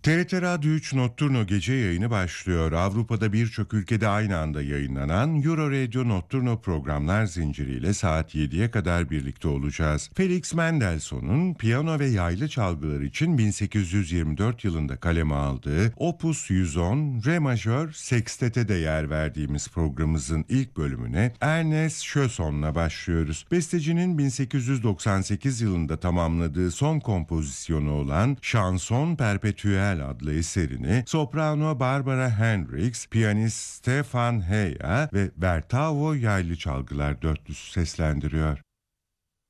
TRT Radyo 3 Notturno gece yayını başlıyor. Avrupa'da birçok ülkede aynı anda yayınlanan Euro Radio Notturno programlar zinciriyle saat 7'ye kadar birlikte olacağız. Felix Mendelssohn'un piyano ve yaylı çalgılar için 1824 yılında kaleme aldığı Opus 110 Re majör sekstete de yer verdiğimiz programımızın ilk bölümüne Ernest Chauson'la başlıyoruz. Bestecinin 1898 yılında tamamladığı son kompozisyonu olan Chanson Perpetuelle adlı eserini soprano Barbara Hendricks, piyanist Stefan Heya ve Bertavo yaylı çalgılar dörtlüsü seslendiriyor.